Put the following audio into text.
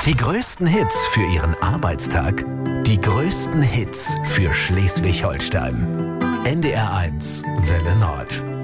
Die größten Hits für Ihren Arbeitstag, die größten Hits für Schleswig-Holstein. NDR 1 Welle Nord.